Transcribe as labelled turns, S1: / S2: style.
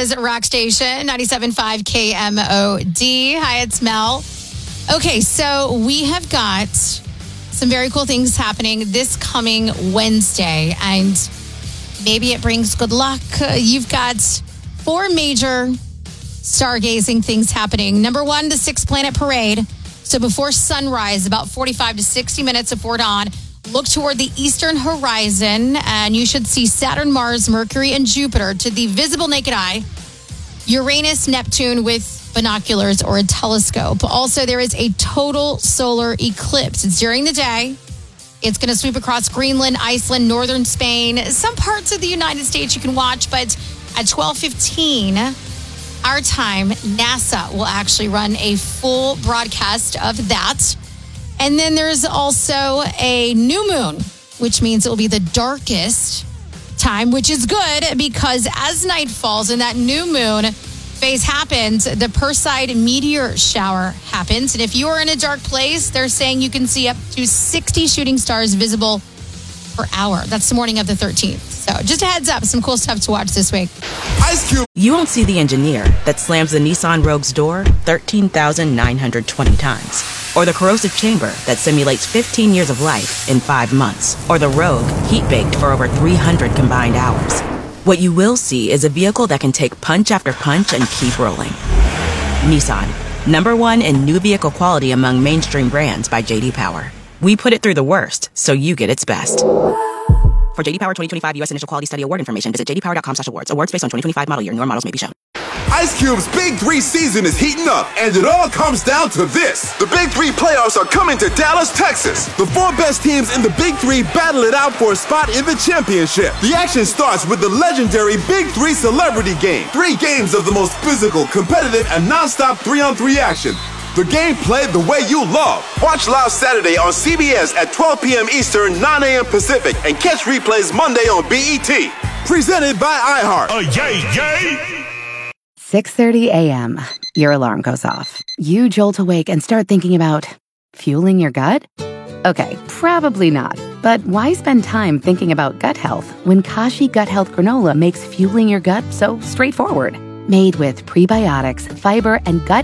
S1: America's rock station, 97.5 KMOD. Hi, it's Mel. Okay, so we have got some very cool things happening this coming Wednesday, and maybe it brings good luck. You've got 4 major stargazing things happening. Number 1, the Six Planet Parade. So before sunrise, about 45 to 60 minutes before dawn, look toward the eastern horizon, and you should see Saturn, Mars, Mercury, and Jupiter to the visible naked eye. Uranus, Neptune with binoculars or a telescope. Also, there is a total solar eclipse. It's during the day. It's going to sweep across Greenland, Iceland, northern Spain, some parts of the United States you can watch, but at 12:15 our time, NASA will actually run a full broadcast of that. And then there's also a new moon, which means it will be the darkest time, which is good because as night falls and that new moon phase happens, the Perseid meteor shower happens. And if you are in a dark place, they're saying you can see up to 60 shooting stars visible per hour. That's the morning of the 13th. So just a heads up, some cool stuff to watch this week.
S2: Ice Cube.
S3: You won't see the engineer that slams the Nissan Rogue's door 13,920 times. Or the corrosive chamber that simulates 15 years of life in 5 months. Or the Rogue heat-baked for over 300 combined hours. What you will see is a vehicle that can take punch after punch and keep rolling. Nissan, #1 in new vehicle quality among mainstream brands by J.D. Power. We put it through the worst, so you get its best. For J.D. Power 2025 U.S. Initial Quality Study Award information, visit jdpower.com/awards. Awards based on 2025 model year. Newer models may be shown.
S2: Ice Cube's Big 3 season is heating up, and it all comes down to this. The Big 3 playoffs are coming to Dallas, Texas. The 4 best teams in the Big 3 battle it out for a spot in the championship. The action starts with the legendary Big 3 Celebrity Game. 3 games of the most physical, competitive, and non-stop 3-on-3 action. The game played the way you love. Watch live Saturday on CBS at 12 p.m. Eastern, 9 a.m. Pacific, and catch replays Monday on BET. Presented by iHeart.
S4: Yay!
S5: 6:30 a.m. Your alarm goes off. You jolt awake and start thinking about fueling your gut? Okay, probably not. But why spend time thinking about gut health when Kashi Gut Health Granola makes fueling your gut so straightforward? Made with prebiotics, fiber, and gut